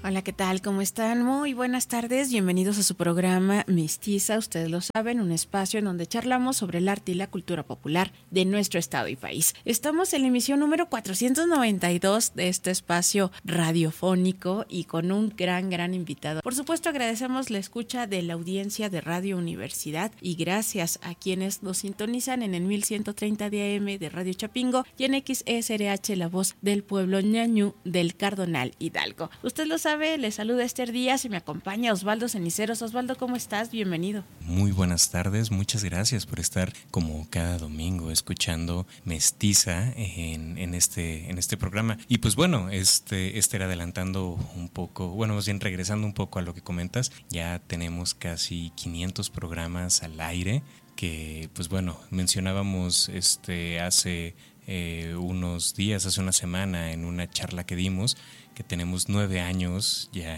Hola, ¿qué tal? ¿Cómo están? Muy buenas tardes, bienvenidos a su programa Mestiza, ustedes lo saben, un espacio en donde charlamos sobre el arte y la cultura popular de nuestro estado y país. Estamos en la emisión número 492 de este espacio radiofónico y con un gran invitado. Por supuesto, agradecemos la escucha de la audiencia de Radio Universidad y gracias a quienes nos sintonizan en el 1130 de AM de Radio Chapingo y en XSRH, la voz del pueblo ñañú del Cardonal Hidalgo. Usted lo sabe, le saluda Esther Díaz y me acompaña Osvaldo Ceniceros. Osvaldo, ¿cómo estás? Bienvenido. Muy buenas tardes, muchas gracias por estar como cada domingo escuchando Mestiza en este programa. Y pues bueno, Esther, adelantando un poco, bueno, más bien regresando un poco a lo que comentas, ya tenemos casi 500 programas al aire que pues bueno, mencionábamos hace unos días, hace una semana, en una charla que dimos, que tenemos 9 años ya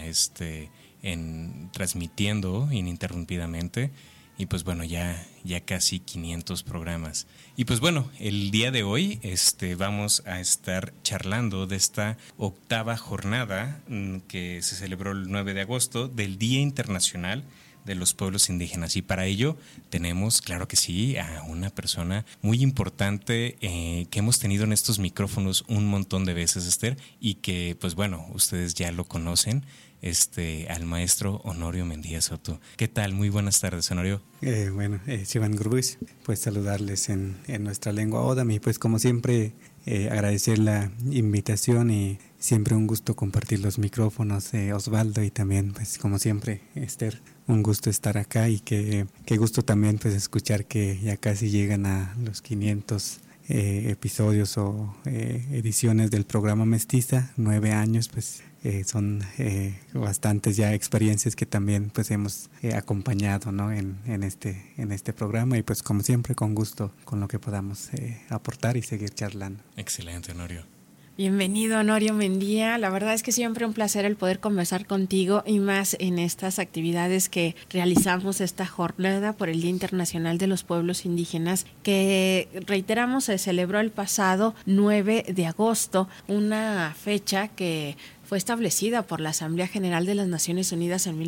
transmitiendo ininterrumpidamente y pues bueno, ya casi 500 programas. Y pues bueno, el día de hoy vamos a estar charlando de esta 8ª jornada que se celebró el 9 de agosto del Día Internacional de los Pueblos Indígenas, y para ello tenemos, claro que sí, a una persona muy importante que hemos tenido en estos micrófonos un montón de veces, Esther, y que pues bueno, ustedes ya lo conocen, al maestro Honorio Mendía Soto. ¿Qué tal? Muy buenas tardes, Honorio. Sivan Gurbis, pues saludarles en nuestra lengua Odam y pues como siempre agradecer la invitación y siempre un gusto compartir los micrófonos, Osvaldo, y también pues como siempre, Esther, un gusto estar acá y qué gusto también pues escuchar que ya casi llegan a los 500 episodios o ediciones del programa Mestiza, 9 años, pues son bastantes ya experiencias que también pues hemos acompañado, ¿no? en este programa y pues como siempre con gusto con lo que podamos aportar y seguir charlando. Excelente, Honorio. Bienvenido, Honorio Mendía. La verdad es que siempre un placer el poder conversar contigo y más en estas actividades que realizamos esta jornada por el Día Internacional de los Pueblos Indígenas, que reiteramos se celebró el pasado 9 de agosto, una fecha que fue establecida por la Asamblea General de las Naciones Unidas en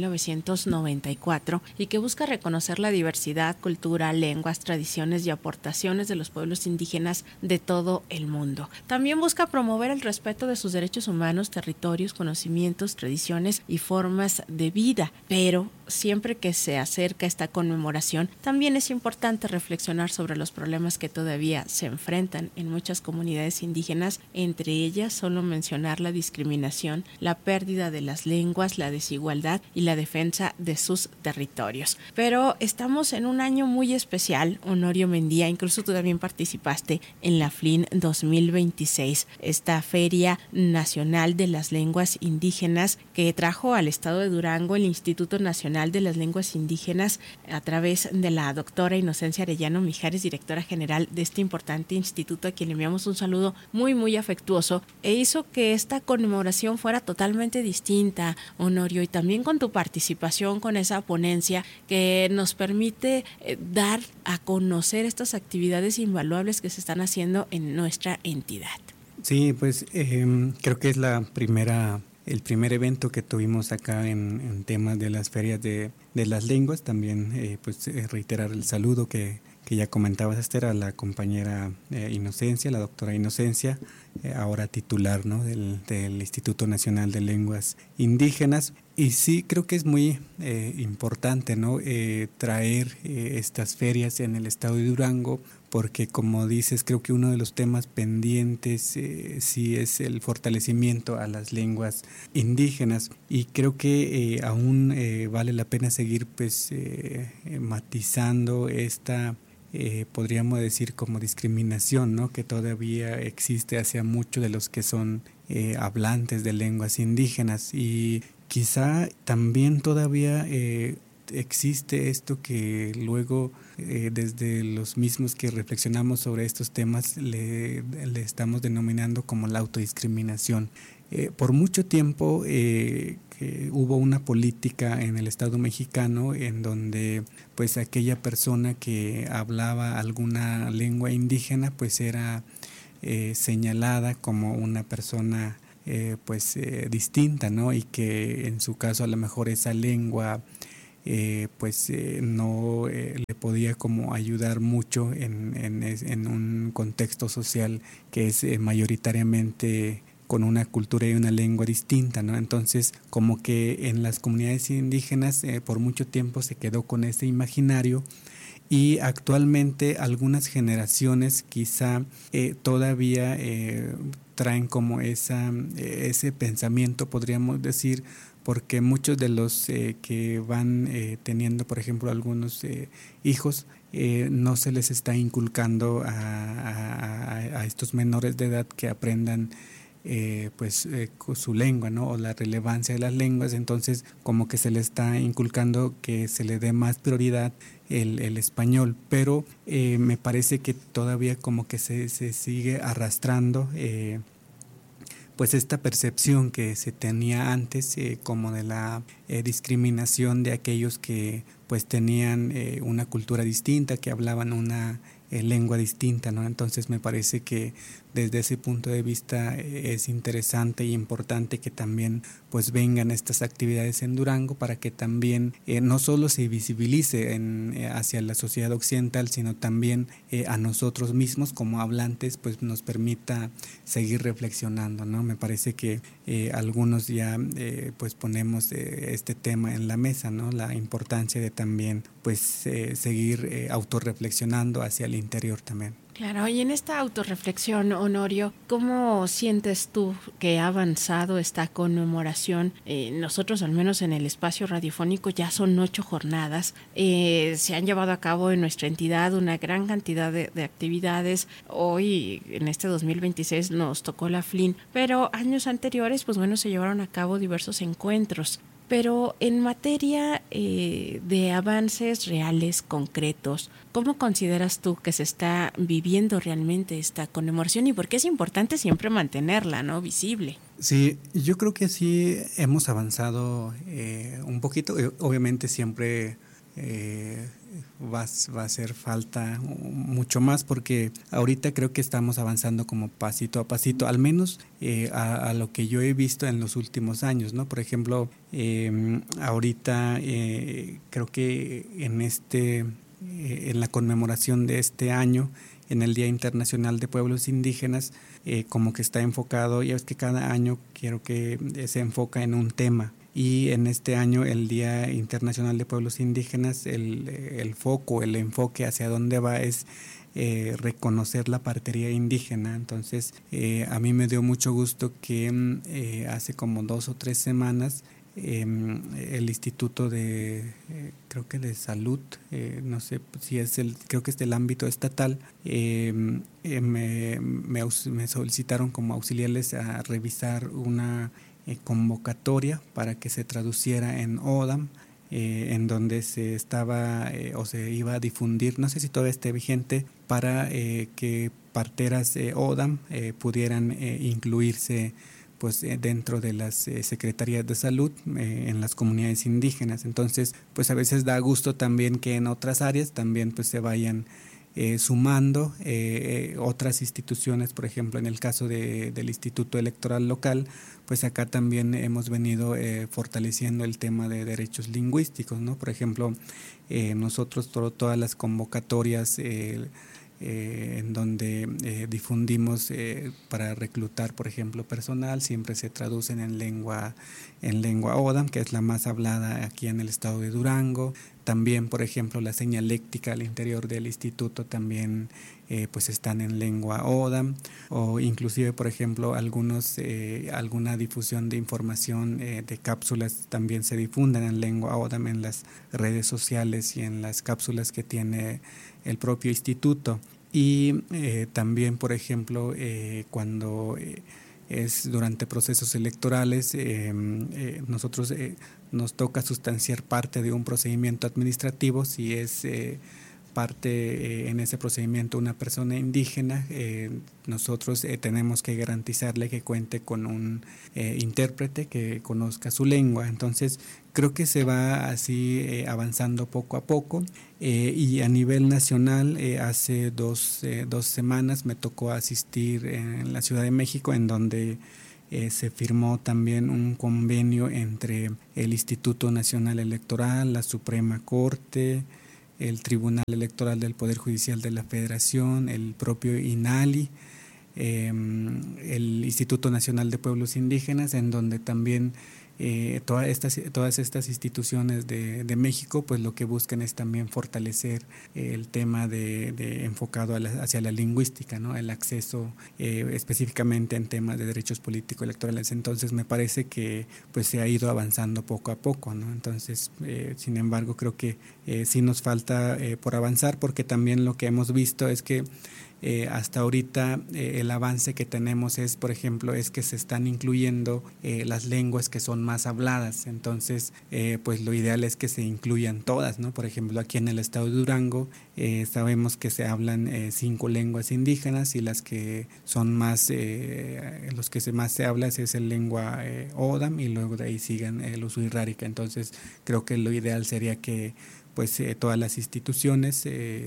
1994 y que busca reconocer la diversidad, cultura, lenguas, tradiciones y aportaciones de los pueblos indígenas de todo el mundo. También busca promover el respeto de sus derechos humanos, territorios, conocimientos, tradiciones y formas de vida, pero siempre que se acerca esta conmemoración, también es importante reflexionar sobre los problemas que todavía se enfrentan en muchas comunidades indígenas, entre ellas solo mencionar la discriminación, la pérdida de las lenguas, la desigualdad y la defensa de sus territorios. Pero estamos en un año muy especial, Honorio Mendía, incluso tú también participaste en la FLIN 2026, esta Feria Nacional de las Lenguas Indígenas que trajo al estado de Durango el Instituto Nacional de las Lenguas Indígenas a través de la doctora Inocencia Arellano Mijares, directora general de este importante instituto, a quien le enviamos un saludo muy afectuoso, e hizo que esta conmemoración fuera totalmente distinta, Honorio, y también con tu participación con esa ponencia que nos permite dar a conocer estas actividades invaluables que se están haciendo en nuestra entidad. Sí, pues creo que es el primer evento que tuvimos acá en temas de las ferias de las lenguas. También reiterar el saludo que ya comentabas, Esther, a la compañera Inocencia, la doctora Inocencia, ahora titular, ¿no? del Instituto Nacional de Lenguas Indígenas. Y sí, creo que es muy importante, ¿no? Traer estas ferias en el estado de Durango, porque como dices, creo que uno de los temas pendientes sí es el fortalecimiento a las lenguas indígenas, y creo que aún vale la pena seguir pues matizando esta podríamos decir como discriminación, ¿no? que todavía existe hacia muchos de los que son hablantes de lenguas indígenas, y quizá también todavía existe esto que luego desde los mismos que reflexionamos sobre estos temas le estamos denominando como la autodiscriminación. Por mucho tiempo que hubo una política en el Estado mexicano en donde pues aquella persona que hablaba alguna lengua indígena pues era señalada como una persona distinta, ¿no? Y que en su caso a lo mejor esa lengua no le podía como ayudar mucho en un contexto social que es mayoritariamente con una cultura y una lengua distinta, ¿no? Entonces, como que en las comunidades indígenas por mucho tiempo se quedó con ese imaginario, y actualmente algunas generaciones quizá todavía traen como ese pensamiento, podríamos decir, porque muchos de los que van teniendo, por ejemplo, algunos hijos, no se les está inculcando a estos menores de edad que aprendan su lengua, ¿no? O la relevancia de las lenguas. Entonces como que se le está inculcando que se le dé más prioridad el español, pero me parece que todavía como que se sigue arrastrando pues esta percepción que se tenía antes como de la discriminación de aquellos que pues tenían una cultura distinta, que hablaban una lengua distinta, ¿no? Entonces me parece que desde ese punto de vista es interesante y importante que también pues vengan estas actividades en Durango para que también no solo se visibilice hacia la sociedad occidental, sino también a nosotros mismos como hablantes pues nos permita seguir reflexionando, ¿no? Me parece que algunos ya pues ponemos este tema en la mesa, ¿no? La importancia de también pues seguir autorreflexionando hacia el interior también. Claro, y en esta autorreflexión, Honorio, ¿cómo sientes tú que ha avanzado esta conmemoración? Nosotros, al menos en el espacio radiofónico, ya son 8 jornadas. Se han llevado a cabo en nuestra entidad una gran cantidad de actividades. Hoy, en este 2026, nos tocó la FLIN, pero años anteriores, pues bueno, se llevaron a cabo diversos encuentros. Pero en materia de avances reales, concretos, ¿cómo consideras tú que se está viviendo realmente esta conmemoración y por qué es importante siempre mantenerla, ¿no?, visible? Sí, yo creo que sí hemos avanzado un poquito. Obviamente siempre va a hacer falta mucho más, porque ahorita creo que estamos avanzando como pasito a pasito, al menos a lo que yo he visto en los últimos años, ¿no? Por ejemplo, ahorita creo que en la conmemoración de este año, en el Día Internacional de Pueblos Indígenas, como que está enfocado, ya es que cada año quiero que se enfoca en un tema. Y en este año, el Día Internacional de Pueblos Indígenas, el foco, el enfoque hacia dónde va es reconocer la partería indígena. Entonces, a mí me dio mucho gusto que hace como 2 o 3 semanas el Instituto creo que de Salud, no sé si creo que es del ámbito estatal, me solicitaron como auxiliarles a revisar una convocatoria para que se traduciera en ODAM, en donde se estaba o se iba a difundir, no sé si todavía esté vigente, para que parteras ODAM pudieran incluirse pues dentro de las secretarías de salud en las comunidades indígenas. Entonces pues a veces da gusto también que en otras áreas también pues se vayan sumando otras instituciones. Por ejemplo, en el caso del Instituto Electoral Local, pues acá también hemos venido fortaleciendo el tema de derechos lingüísticos, ¿no? Por ejemplo, nosotros todas las convocatorias en donde difundimos para reclutar, por ejemplo, personal, siempre se traducen en lengua ODAM, que es la más hablada aquí en el estado de Durango. También, por ejemplo, la señaléctica al interior del instituto también pues están en lengua ODAM, o inclusive, por ejemplo, alguna difusión de información de cápsulas también se difunden en lengua ODAM en las redes sociales y en las cápsulas que tiene el propio instituto. Y también, por ejemplo, cuando es durante procesos electorales, nosotros nos toca sustanciar parte de un procedimiento administrativo. Si es parte en ese procedimiento una persona indígena, nosotros tenemos que garantizarle que cuente con un intérprete que conozca su lengua. Entonces creo que se va así avanzando poco a poco, y a nivel nacional hace dos semanas me tocó asistir en la Ciudad de México, en donde se firmó también un convenio entre el Instituto Nacional Electoral, la Suprema Corte, el Tribunal Electoral del Poder Judicial de la Federación, el propio INALI, el Instituto Nacional de Pueblos Indígenas, en donde también todas estas instituciones de México, pues lo que buscan es también fortalecer el tema de enfocado hacia la lingüística, ¿no? El acceso específicamente en temas de derechos políticos electorales. Entonces me parece que pues se ha ido avanzando poco a poco, ¿no? Entonces sin embargo creo que sí nos falta por avanzar, porque también lo que hemos visto es que hasta ahorita el avance que tenemos es, por ejemplo, es que se están incluyendo las lenguas que son más habladas. Entonces, pues lo ideal es que se incluyan todas, ¿no? Por ejemplo, aquí en el estado de Durango sabemos que se hablan 5 lenguas indígenas, y las que son más, los que más se habla es el lengua Odam, y luego de ahí siguen los Wixárika. Entonces, creo que lo ideal sería que pues todas las instituciones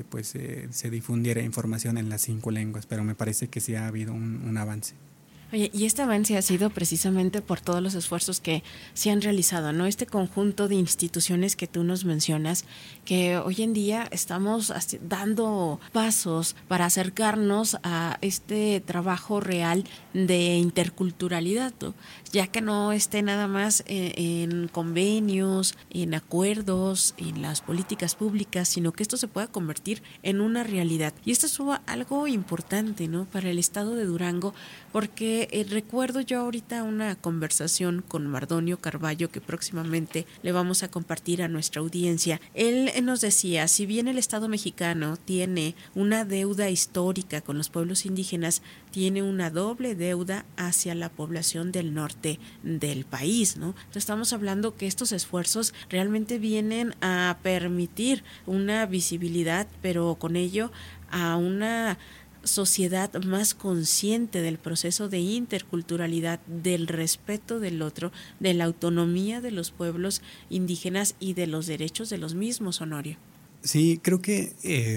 se difundiera información en las 5 lenguas, pero me parece que sí ha habido un avance. Oye, y este avance ha sido precisamente por todos los esfuerzos que se han realizado, ¿no? Este conjunto de instituciones que tú nos mencionas, que hoy en día estamos dando pasos para acercarnos a este trabajo real de interculturalidad, ¿no? Ya que no esté nada más en convenios, en acuerdos, en las políticas públicas, sino que esto se pueda convertir en una realidad. Y esto es algo importante, ¿no? Para el estado de Durango, porque recuerdo yo ahorita una conversación con Mardonio Carballo que próximamente le vamos a compartir a nuestra audiencia. Él nos decía, si bien el Estado mexicano tiene una deuda histórica con los pueblos indígenas, tiene una doble deuda hacia la población del norte del país, ¿no? Entonces estamos hablando que estos esfuerzos realmente vienen a permitir una visibilidad, pero con ello a una sociedad más consciente del proceso de interculturalidad, del respeto del otro, de la autonomía de los pueblos indígenas y de los derechos de los mismos, Honorio. Sí, creo que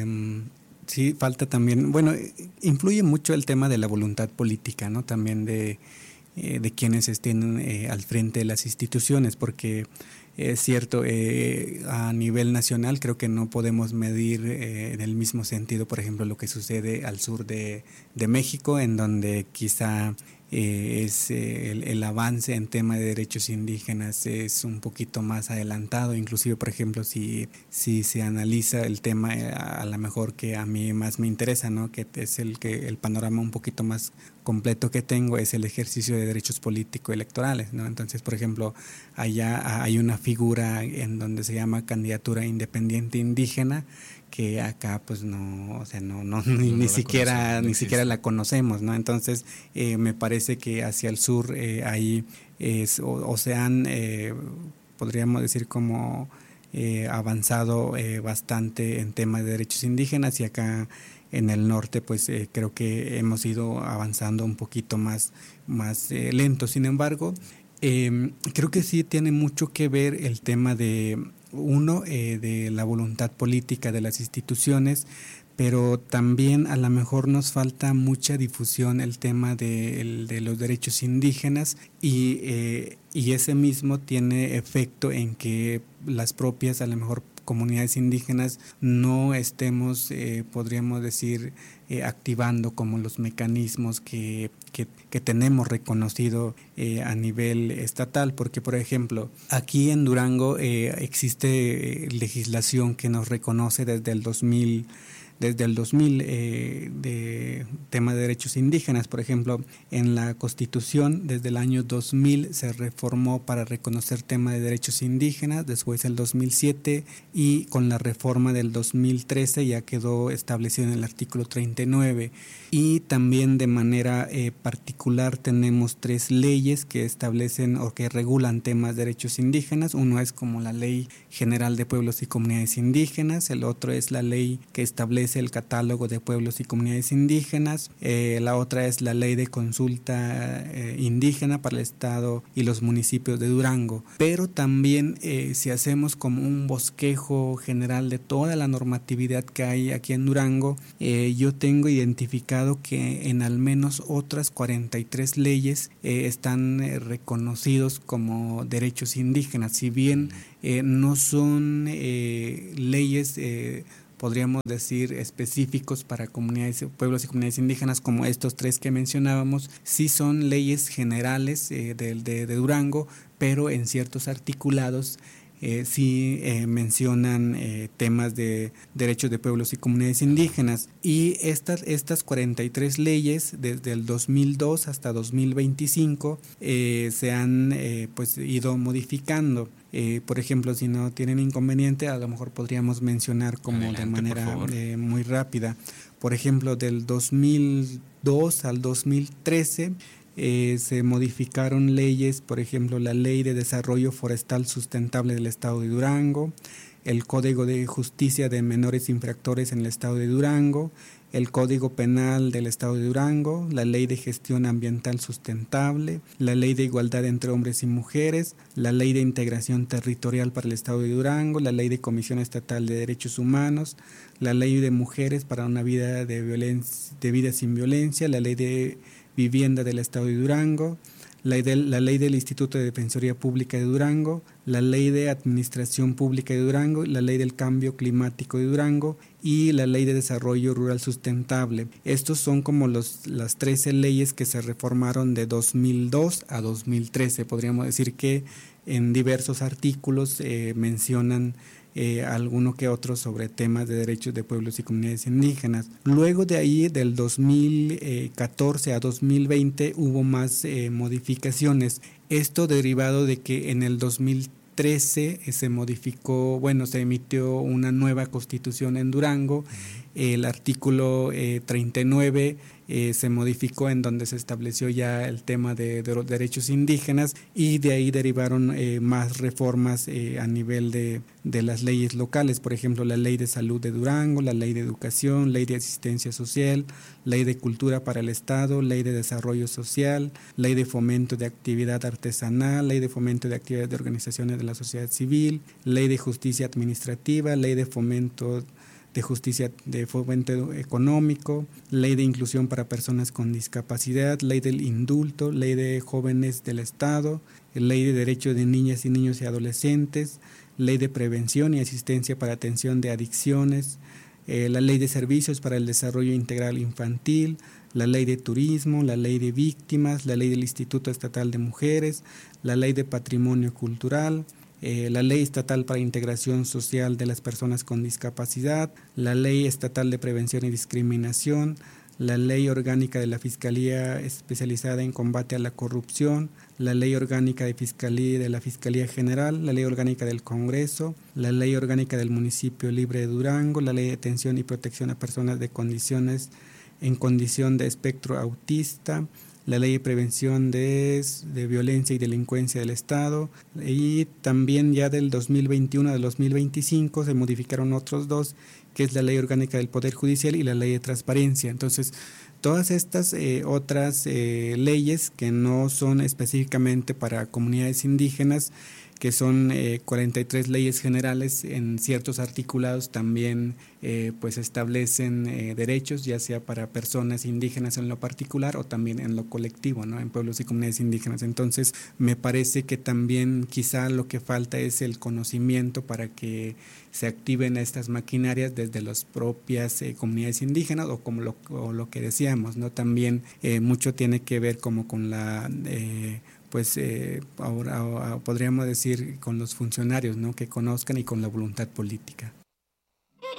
sí falta también, bueno, influye mucho el tema de la voluntad política, ¿no? También de quienes estén al frente de las instituciones, porque es cierto, a nivel nacional creo que no podemos medir en el mismo sentido, por ejemplo, lo que sucede al sur de México, en donde quizá es el avance en tema de derechos indígenas es un poquito más adelantado. Inclusive, por ejemplo, si se analiza el tema a lo mejor que a mí más me interesa, ¿no? Que es el panorama un poquito más completo que tengo, es el ejercicio de derechos políticos electorales, ¿no? Entonces, por ejemplo, allá hay una figura en donde se llama candidatura independiente indígena, que acá pues no, o sea, ni siquiera la conocemos, ¿no? Entonces me parece que hacia el sur ahí se han podríamos decir como avanzado bastante en temas de derechos indígenas, y acá en el norte pues creo que hemos ido avanzando un poquito más lento. Sin embargo, creo que sí tiene mucho que ver el tema de la voluntad política de las instituciones, pero también a lo mejor nos falta mucha difusión el tema de los derechos indígenas, y ese mismo tiene efecto en que las propias a lo mejor comunidades indígenas no estemos, podríamos decir, activando como los mecanismos que tenemos reconocido a nivel estatal, porque por ejemplo aquí en Durango existe legislación que nos reconoce desde el 2000 de tema de derechos indígenas. Por ejemplo, en la Constitución desde el año 2000 se reformó para reconocer tema de derechos indígenas, después el 2007, y con la reforma del 2013 ya quedó establecido en el artículo 39. Y también de manera particular tenemos 3 leyes que establecen o que regulan temas de derechos indígenas. Uno es como la Ley General de Pueblos y Comunidades Indígenas, el otro es la ley que establece establece el catálogo de pueblos y comunidades indígenas. La otra es la ley de consulta indígena para el Estado y los municipios de Durango. Pero también si hacemos como un bosquejo general de toda la normatividad que hay aquí en Durango, yo tengo identificado que en al menos otras 43 leyes están reconocidos como derechos indígenas. Si bien no son leyes, podríamos decir, específicos para comunidades, pueblos y comunidades indígenas como estos 3 que mencionábamos, sí son leyes generales de Durango, pero en ciertos articulados sí mencionan temas de derechos de pueblos y comunidades indígenas. Y estas 43 leyes, desde el 2002 hasta 2025, se han pues ido modificando. Por ejemplo, si no tienen inconveniente, a lo mejor podríamos mencionar como adelante, de manera muy rápida. Por ejemplo, del 2002 al 2013 se modificaron leyes, por ejemplo, la Ley de Desarrollo Forestal Sustentable del Estado de Durango, el Código de Justicia de Menores Infractores en el Estado de Durango, el Código Penal del Estado de Durango, la Ley de Gestión Ambiental Sustentable, la Ley de Igualdad entre Hombres y Mujeres, la Ley de Integración Territorial para el Estado de Durango, la Ley de Comisión Estatal de Derechos Humanos, la Ley de Mujeres para una vida de vida sin violencia, la Ley de Vivienda del Estado de Durango, la ley del Instituto de Defensoría Pública de Durango, la Ley de Administración Pública de Durango, la Ley del Cambio Climático de Durango y la Ley de Desarrollo Rural Sustentable. Estos son como las 13 leyes que se reformaron de 2002 a 2013. Podríamos decir que en diversos artículos mencionan alguno que otro sobre temas de derechos de pueblos y comunidades indígenas. Luego de ahí, del 2014 a 2020, hubo más modificaciones. Esto derivado de que en el 2013 se modificó, se emitió una nueva constitución en Durango. El artículo 39 se modificó, en donde se estableció ya el tema de los derechos indígenas, y de ahí derivaron más reformas a nivel de las leyes locales. Por ejemplo, la Ley de Salud de Durango, la Ley de Educación, Ley de Asistencia Social, Ley de Cultura para el Estado, Ley de Desarrollo Social, Ley de Fomento de Actividad Artesanal, Ley de Fomento de Actividades de Organizaciones de la Sociedad Civil, Ley de Justicia Administrativa, Ley de Fomento de Justicia de Fomento Económico, Ley de Inclusión para Personas con Discapacidad, Ley del Indulto, Ley de Jóvenes del Estado, Ley de Derechos de Niñas y Niños y Adolescentes, Ley de Prevención y Asistencia para Atención de Adicciones, la Ley de Servicios para el Desarrollo Integral Infantil, la Ley de Turismo, la Ley de Víctimas, la Ley del Instituto Estatal de Mujeres, la Ley de Patrimonio Cultural, la Ley Estatal para Integración Social de las Personas con Discapacidad, la Ley Estatal de Prevención y Discriminación, la Ley Orgánica de la Fiscalía Especializada en Combate a la Corrupción, la Ley Orgánica de la Fiscalía General, la Ley Orgánica del Congreso, la Ley Orgánica del Municipio Libre de Durango, la Ley de Atención y Protección a Personas en condición de espectro autista, la Ley de Prevención de Violencia y Delincuencia del Estado, y también ya del 2021 al 2025 se modificaron otros 2, que es la Ley Orgánica del Poder Judicial y la Ley de Transparencia. Entonces, todas estas otras leyes que no son específicamente para comunidades indígenas, que son 43 leyes generales, en ciertos articulados también pues establecen derechos, ya sea para personas indígenas en lo particular o también en lo colectivo, ¿no?, en pueblos y comunidades indígenas. Entonces, me parece que también quizá lo que falta es el conocimiento para que se activen estas maquinarias desde las propias comunidades indígenas, o como lo que decíamos, ¿no? También mucho tiene que ver como con la ahora podríamos decir con los funcionarios, ¿no?, que conozcan, y con la voluntad política.